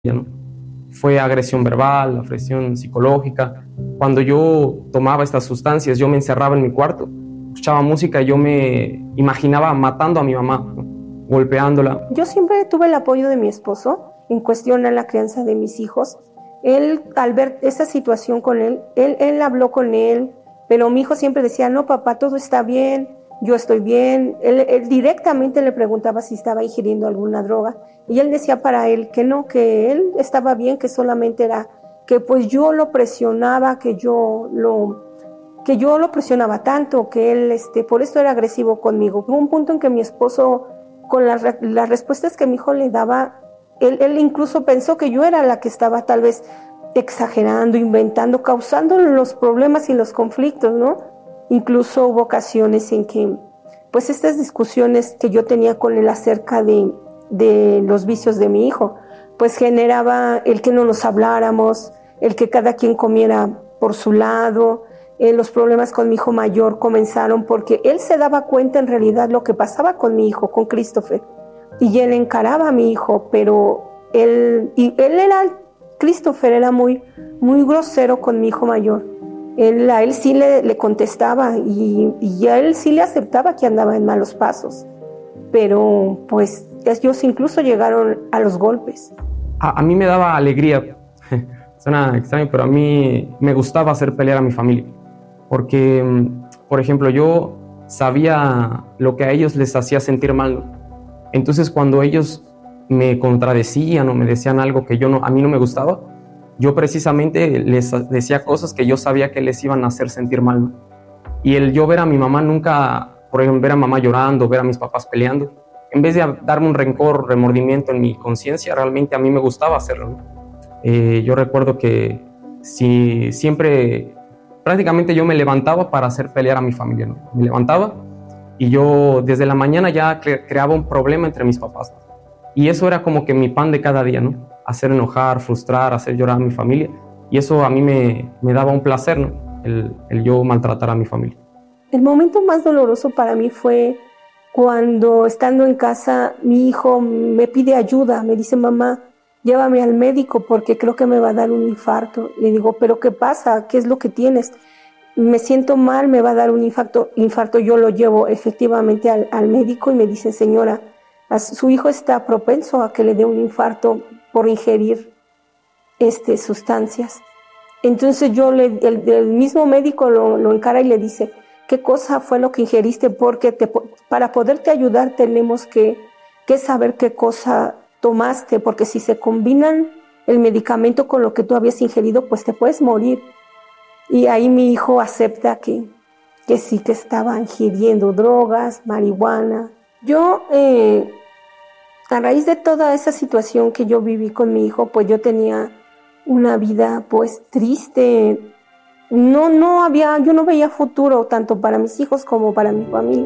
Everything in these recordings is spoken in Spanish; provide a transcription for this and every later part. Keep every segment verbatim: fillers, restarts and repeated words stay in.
¿no? Fue agresión verbal, agresión psicológica. Cuando yo tomaba estas sustancias, yo me encerraba en mi cuarto, escuchaba música y yo me imaginaba matando a mi mamá, ¿no? Golpeándola. Yo siempre tuve el apoyo de mi esposo en cuestión a la crianza de mis hijos. Él, al ver esa situación con él, él, él habló con él, pero mi hijo siempre decía, no papá, todo está bien, yo estoy bien. Él, él directamente le preguntaba si estaba ingiriendo alguna droga y él decía para él que no, que él estaba bien, que solamente era que pues yo lo presionaba, que yo lo, que yo lo presionaba tanto, que él este, por esto era agresivo conmigo. Hubo un punto en que mi esposo, con las, las respuestas que mi hijo le daba, él, él incluso pensó que yo era la que estaba tal vez exagerando, inventando, causando los problemas y los conflictos, ¿no? Incluso hubo ocasiones en que, pues estas discusiones que yo tenía con él acerca de, de los vicios de mi hijo, pues generaba el que no nos habláramos, el que cada quien comiera por su lado. Eh, los problemas con mi hijo mayor comenzaron porque él se daba cuenta en realidad lo que pasaba con mi hijo, con Christopher, y él encaraba a mi hijo, pero él, y él era, Christopher era muy, muy grosero con mi hijo mayor. Él, a él sí le, le contestaba y, y a él sí le aceptaba que andaba en malos pasos, pero pues ellos incluso llegaron a los golpes. A, a mí me daba alegría, suena extraño, pero a mí me gustaba hacer pelear a mi familia, porque, por ejemplo, yo sabía lo que a ellos les hacía sentir mal, ¿no? Entonces cuando ellos me contradecían o me decían algo que yo no, a mí no me gustaba, yo precisamente les decía cosas que yo sabía que les iban a hacer sentir mal, ¿no? Y el yo ver a mi mamá nunca, por ejemplo, ver a mamá llorando, ver a mis papás peleando, en vez de darme un rencor, remordimiento en mi conciencia, realmente a mí me gustaba hacerlo, ¿no? Eh, yo recuerdo que si siempre, prácticamente yo me levantaba para hacer pelear a mi familia, ¿no? Me levantaba y yo desde la mañana ya cre- creaba un problema entre mis papás, ¿no? Y eso era como que mi pan de cada día, ¿no? Hacer enojar, frustrar, hacer llorar a mi familia. Y eso a mí me, me daba un placer, ¿no? El, el yo maltratar a mi familia. El momento más doloroso para mí fue cuando, estando en casa, mi hijo me pide ayuda. Me dice, mamá, llévame al médico porque creo que me va a dar un infarto. Le digo, ¿pero qué pasa? ¿Qué es lo que tienes? Me siento mal, me va a dar un infarto. infarto. Yo lo llevo efectivamente al, al médico y me dice, señora, su hijo está propenso a que le dé un infarto por ingerir este, sustancias. Entonces yo le, el, el mismo médico lo, lo encara y le dice, ¿qué cosa fue lo que ingeriste? Porque te, para poderte ayudar tenemos que, que saber qué cosa tomaste, porque si se combinan el medicamento con lo que tú habías ingerido, pues te puedes morir. Y ahí mi hijo acepta que, que sí que estaba ingiriendo drogas, marihuana. Yo... Eh, A raíz de toda esa situación que yo viví con mi hijo, pues yo tenía una vida pues triste. No, no había, yo no veía futuro tanto para mis hijos como para mi familia.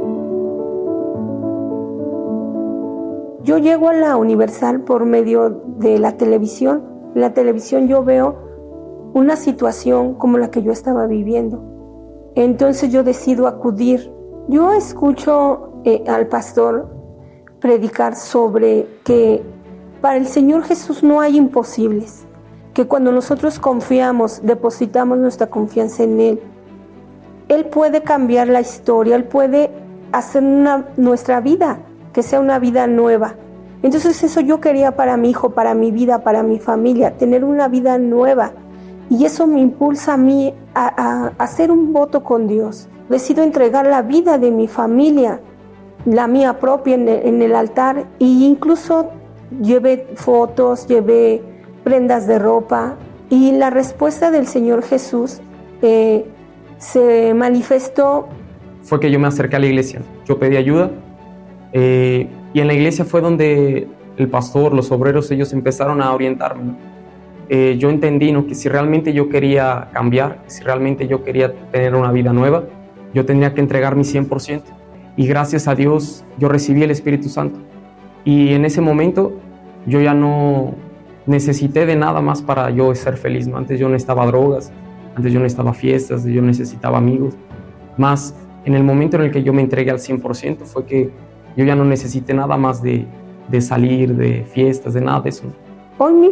Yo llego a la Universal por medio de la televisión. En la televisión yo veo una situación como la que yo estaba viviendo. Entonces yo decido acudir. Yo escucho eh, al pastor predicar sobre que para el Señor Jesús no hay imposibles, que cuando nosotros confiamos, depositamos nuestra confianza en Él, Él puede cambiar la historia, Él puede hacer una, nuestra vida, que sea una vida nueva. Entonces eso yo quería para mi hijo, para mi vida, para mi familia, tener una vida nueva. Y eso me impulsa a mí a, a, a hacer un voto con Dios. Decido entregar la vida de mi familia, la mía propia en el, en el altar, e incluso llevé fotos, llevé prendas de ropa, y la respuesta del Señor Jesús eh, se manifestó. Fue que yo me acerqué a la iglesia, yo pedí ayuda eh, y en la iglesia fue donde el pastor, los obreros, ellos empezaron a orientarme, ¿no? Eh, yo entendí, ¿no?, que si realmente yo quería cambiar, si realmente yo quería tener una vida nueva, yo tenía que entregar mi cien por ciento. Y gracias a Dios yo recibí el Espíritu Santo. Y en ese momento yo ya no necesité de nada más para yo ser feliz, ¿no? Antes yo necesitaba drogas, antes yo necesitaba fiestas, yo necesitaba amigos. Más en el momento en el que yo me entregué al cien por ciento fue que yo ya no necesité nada más de, de salir, de fiestas, de nada de eso, ¿no? Hoy mi